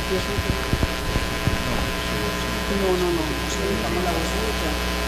vacías. No, pero solo No, no, no. Estamos la botella.